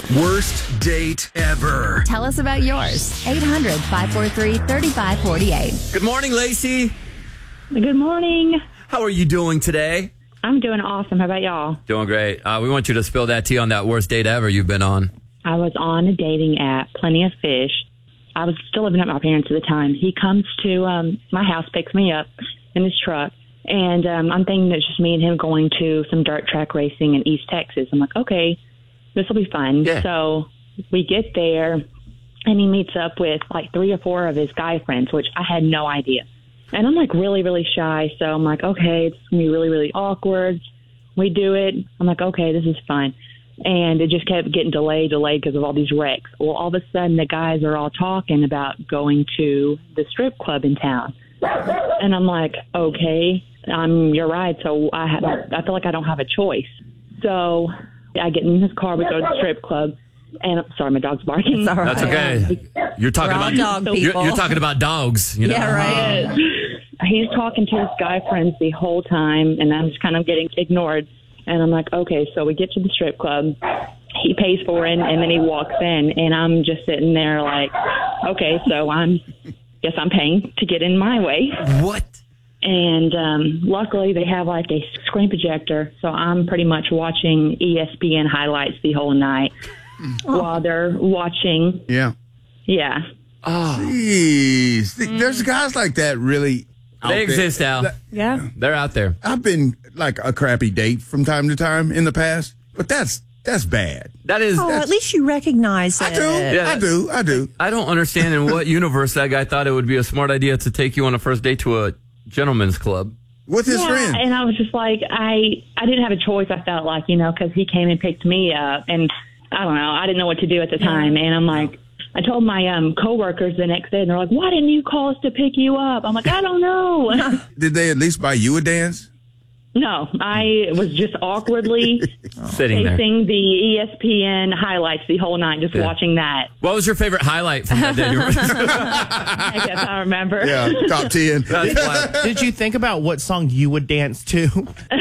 Worst date ever. Tell us about yours. 800-543-3548. Good morning, Lacey. Good morning. How are you doing today? I'm doing awesome. How about y'all? Doing great. We want you to spill that tea on that worst date ever you've been on. I was on a dating app, Plenty of Fish. I was still living at my parents at the time. He comes to my house, picks me up in his truck, and I'm thinking it's just me and him going to some dirt track racing in East Texas. I'm like, okay, this will be fun. Yeah. So we get there, and he meets up with like 3 or 4 of his guy friends, which I had no idea. And I'm like really, really shy. So I'm like, okay, it's going to be really, really awkward. We do it. I'm like, okay, this is fun. And it just kept getting delayed because of all these wrecks. Well, all of a sudden, the guys are all talking about going to the strip club in town. And I'm like, okay, you're right. So I feel like I don't have a choice. So I get in his car. We go to the strip club. And sorry, my dog's barking. It's all right. That's okay. You're talking about dog people. You're talking about dogs. You know? Yeah, right. He's talking to his guy friends the whole time, and I'm just kind of getting ignored. And I'm like, okay, so we get to the strip club. He pays for it, and then he walks in, and I'm just sitting there like, okay, so guess I'm paying to get in my way. What? And luckily, they have like a screen projector, so I'm pretty much watching ESPN highlights the whole night while they're watching. Yeah. Yeah. Oh, Jeez. There's guys like that really. they exist, Al. Yeah. They're out there. I've been like a crappy date from time to time in the past, but that's bad. That is. Oh, at least you recognize it. I do. Yeah. I do. I don't understand in what universe that guy thought it would be a smart idea to take you on a first date to a gentleman's club. With his friend. And I was just like, I didn't have a choice. I felt like, because he came and picked me up, and I don't know, I didn't know what to do at the time. And I'm like, I told my coworkers the next day, and they're like, why didn't you call us to pick you up? I'm like, I don't know. Did they at least buy you a dance? No, I was just awkwardly Sitting there. facing the ESPN highlights the whole night, just watching that. What was your favorite highlight from that day? I guess I remember. Yeah, top 10. That's wild. Did you think about what song you would dance to?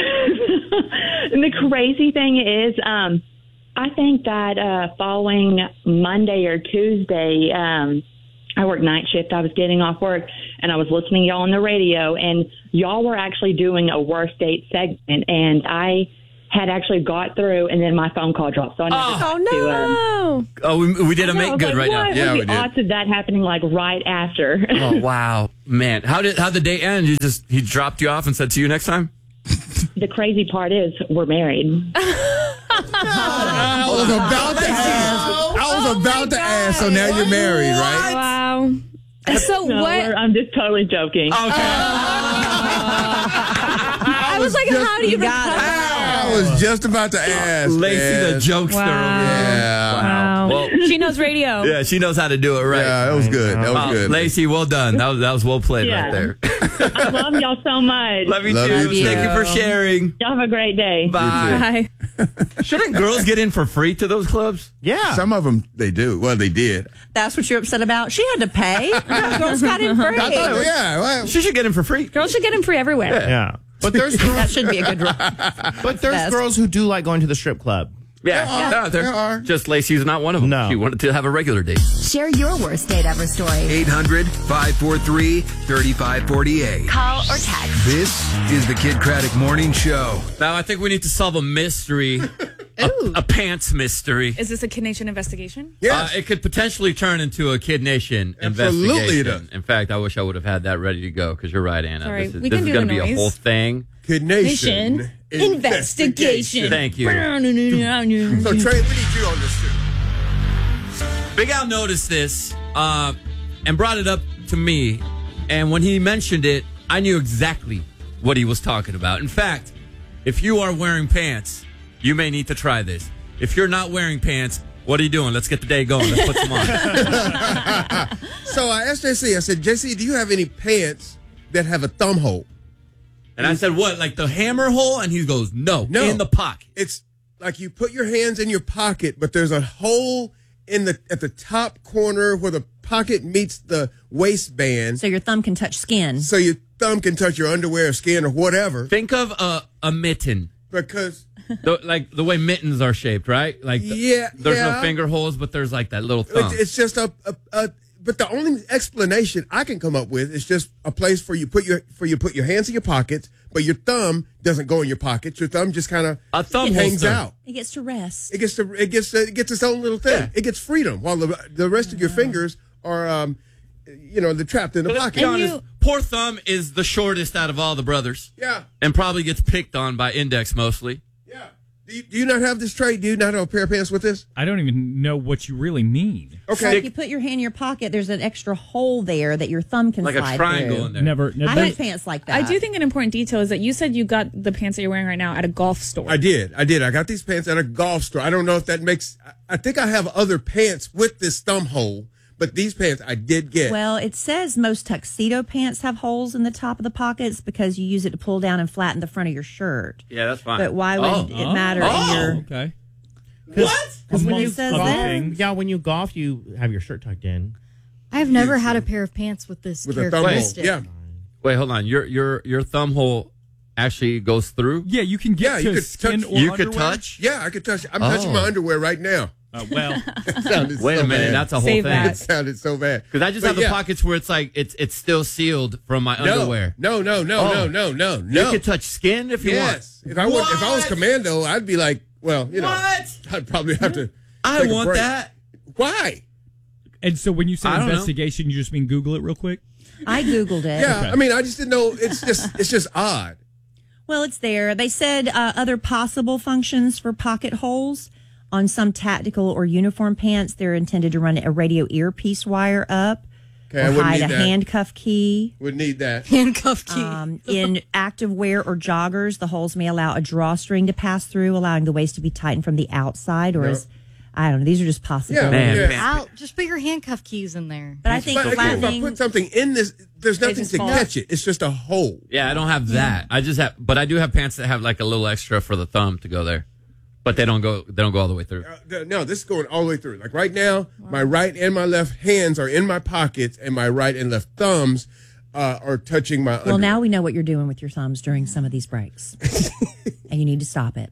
And the crazy thing is, I think that following Monday or Tuesday, I worked night shift. I was getting off work, and I was listening to y'all on the radio, and y'all were actually doing a worst date segment, and I had actually got through, and then my phone call dropped. So I never got to. Oh, we did a make good right now. Yeah, we What did. the odds of that happening like right after? Oh wow, man! How'd the date end? He dropped you off and said, "See you next time." The crazy part is we're married. I was about to ask. So now you're married, right? Wow. So No, what? I'm just totally joking. I was like, how do you I was just about to ask. Lacey, man. the jokester. Yeah. Wow. Well, She knows radio. yeah, she knows how to do it right. Yeah, that was good. That was good. Lacey, well done. That was well played Yeah. right there. I love y'all so much. Love you Love too. you too. Thank you for sharing. Y'all have a great day. Bye. Shouldn't girls get in for free to those clubs? Yeah. Some of them, they do. Well, they did. That's what you're upset about? She had to pay. Girls got in free. I thought, yeah. Well, She should get in for free. Girls should get him free everywhere. Yeah. But there's That should be a good rule. but there's Best. girls who do like going to the strip club. Yeah, no, there are. Just Lacey's not one of them. No. She wanted to have a regular date. Share your worst date ever story. 800-543-3548. Call or text. This is the Kid Craddock Morning Show. Now, I think we need to solve a mystery. A pants mystery. Is this a Kid Nation investigation? yes. It could potentially turn into a Kid Nation Absolutely it investigation. In fact, I wish I would have had that ready to go because you're right, Anna. Sorry, This is we can do going the to be a noise. whole thing. Kid Nation Investigation. Thank you. So, Trey, we need you on this too. Big Al noticed this and brought it up to me. And when he mentioned it, I knew exactly what he was talking about. In fact, if you are wearing pants, you may need to try this. If you're not wearing pants, what are you doing? Let's get the day going. Let's put some on. So I asked JC, I said, JC, do you have any pants that have a thumb hole? And I said, what, like the hammer hole? And he goes, no, No. in the pocket. It's like you put your hands in your pocket, but there's a hole at the top corner where the pocket meets the waistband. So your thumb can touch skin. So your thumb can touch your underwear or skin or whatever. Think of a mitten. because like the way mittens are shaped, right? Like there's no finger holes, but there's like that little thumb. it's just a but the only explanation I can come up with is just a place for you put your hands in your pockets, but your thumb doesn't go in your pockets. Your thumb just kind of hangs holster. out. It gets to rest. It gets its own little thing. Yeah. It gets freedom, while the rest of your fingers are they're trapped in the Let's pocket. be honest, poor thumb is the shortest out of all the brothers. Yeah. And probably gets picked on by index mostly. Yeah. Do you not have this trait? Do you not have a pair of pants with this? I don't even know what you really mean. Okay. So if you put your hand in your pocket, there's an extra hole there that your thumb can Like slide a triangle through. in there. Never. I had pants like that. I do think an important detail is that you said you got the pants that you're wearing right now at a golf store. I did. I got these pants at a golf store. I don't know if that makes. I think I have other pants with this thumb hole, but these pants I did get. Well, it says most tuxedo pants have holes in the top of the pockets because you use it to pull down and flatten the front of your shirt. Yeah, that's fine. But why would it matter in your... Okay. What? Because when It you says golf, when you golf, you have your shirt tucked in. I've never had a pair of pants with this with a thumb hole. characteristic. Yeah. Wait, hold on. Your thumb hole actually goes through? Yeah, you can get you to could skin touch- or You could underwear. touch? Yeah, I could touch it. I'm touching my underwear right now. Well, It sounded Wait so a minute, bad. that's a whole Save thing. that. It sounded so bad. Because I just But have the yeah. pockets where it's like it's still sealed from my underwear. No. You could touch skin if you Yes. want. If I was commando, I'd be like, well, What? I'd probably have to. I take a want break. that. Why? and so when you say I don't know. investigation, you just mean Google it real quick? I Googled it. Yeah, Okay. I mean, I just didn't know. It's just odd. Well, it's there. They said other possible functions for pocket holes. On some tactical or uniform pants, they're intended to run a radio earpiece wire up Okay, I or wouldn't hide need a that. handcuff key. Would need that. Handcuff key. In active wear or joggers, the holes may allow a drawstring to pass through, allowing the waist to be tightened from the outside. Or No. as I don't know, these are just possibilities. Yeah, Man, yeah. man. I'll just put your handcuff keys in there. But I think But again, if I flattening. put something in this, there's nothing just to fall. catch it. It's just a hole. Yeah, I don't have that. I just have, but I do have pants that have like a little extra for the thumb to go there, but they don't go all the way through. No, this is going all the way through. Like right now, my right and my left hands are in my pockets, and my right and left thumbs are touching my. Well, underwear. now we know what you're doing with your thumbs during some of these breaks, and you need to stop it.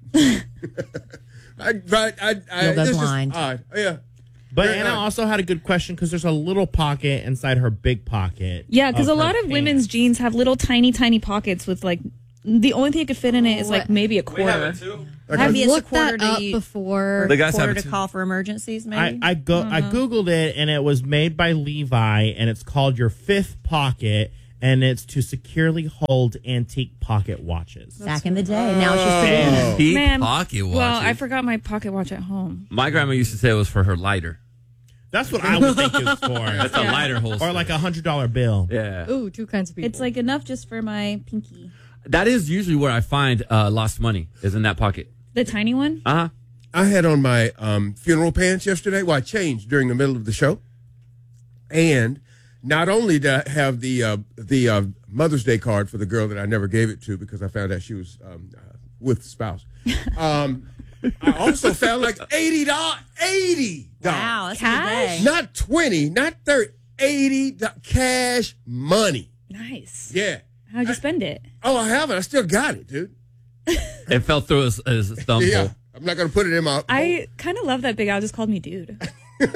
You'll go this blind. Is odd. Yeah. But Very Anna odd. also had a good question because there's a little pocket inside her big pocket. Yeah, because a her lot of women's pants. jeans have little tiny pockets with like the only thing you could fit in it is like maybe a quarter. Like Maybe it's a Looked quarter that up to before. The guys have quarter it to too. call for emergencies. Maybe I Googled it and it was made by Levi and it's called your fifth pocket and it's to securely hold antique pocket watches. back in the day. Now it's just a Deep Man, pocket watch. well, I forgot my pocket watch at home. My grandma used to say it was for her lighter. That's what I would think it's for. That's a lighter holster. Or like $100 bill. Yeah. Ooh, two kinds of people. It's like enough just for my pinky. That is usually where I find lost money, is in that pocket. The tiny one? Uh-huh. I had on my funeral pants yesterday. Well, I changed during the middle of the show, and not only did I have the Mother's Day card for the girl that I never gave it to because I found out she was with spouse. I also found like $80. $80. wow. That's Cash? a good day. Not 20, not 30, $80 cash money. Nice. Yeah. How'd you spend it? Oh, I haven't. I still got it, dude. It fell through his thumb Yeah. hole. I'm not going to put it in my. I kind of love that Big Al just called me dude. I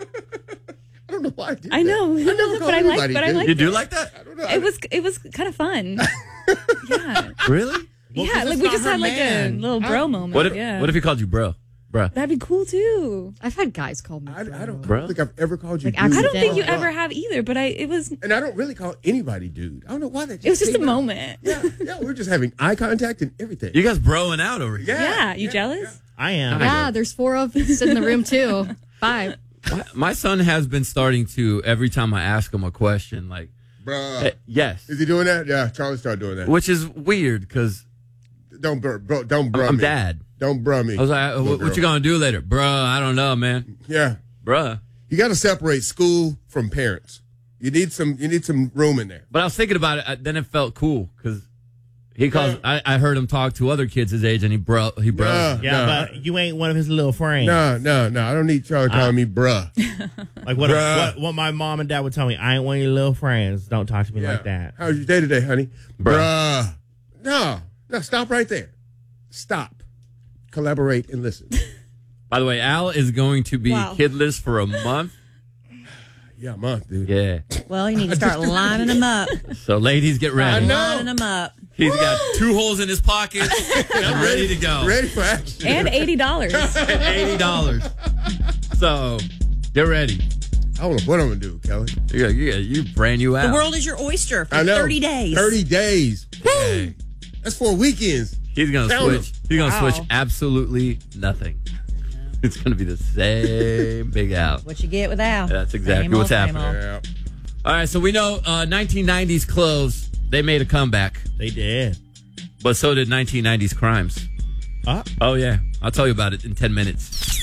don't know why I did I know, that. I never but I like, but I like You do it. like that? I don't know. It was kind of fun. Yeah, Really? yeah. Like we just had like a little bro moment. What if yeah. What if he called you bro? Bruh. That'd be cool too. I've had guys call me. I don't Bro. think I've ever called you Like, dude. I don't think you Accidental. ever have either, but it was And I don't really call anybody dude. I don't know why that it was just a came out. moment. Yeah, we're just having eye contact and everything. You guys broing out over here. Yeah, you jealous? I am. Yeah, there's 4 of us in the room too. 5. My son has been starting to, every time I ask him a question, like, Bruh. yes. Is he doing that? Yeah, Charlie started doing that. Which is weird because Don't bruh I'm me. dad. Don't bruh me. I was like, little what you girl. going to do later? Bruh, I don't know, man. Yeah. Bruh. You got to separate school from parents. You need some room in there. But I was thinking about it, then it felt cool because he calls, I heard him talk to other kids his age and he bro. Nah, Yeah, but you ain't one of his little friends. No. I don't need Charlie calling me bruh. Like what, Bruh. what my mom and dad would tell me, I ain't one of your little friends. Don't talk to me like that. How's your day today, honey? Bruh. No, stop right there. stop, collaborate, and listen. By the way, Al is going to be Wow. kidless for a month. Yeah, a month, dude. Yeah. Well, you need to start lining them up. So, ladies, get ready. Lining them up. He's got 2 holes in his pocket and ready to go. Ready for action. And $80. And $80. So, get ready. I don't know what I'm going to do, Kelly. You brand new The out. world is your oyster for I know. 30 days. 30 days. Hey, That's 4 weekends. he's going to Count 'em. switch. He's going to Wow. switch absolutely nothing. It's going to be the same Big Al. What you get with Al. That's exactly Same old, what's same happening. old. Yeah. All right, so we know 1990s clothes, they made a comeback, They did. but so did 1990s crimes. Oh, yeah. I'll tell you about it in 10 minutes.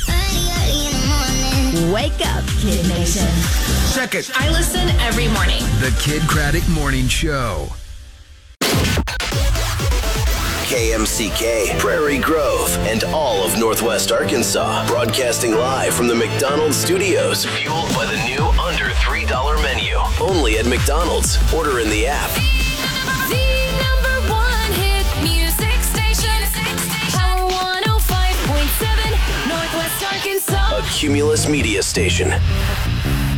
Wake up, Kid Nation. Check it. I listen every morning. The Kid Craddock Morning Show. KMCK, Prairie Grove, and all of Northwest Arkansas. Broadcasting live from the McDonald's studios. Fueled by the new under $3 menu. Only at McDonald's. Order in the app. The number 1 hit music station. Power 105.7, Northwest Arkansas. A Cumulus Media Station.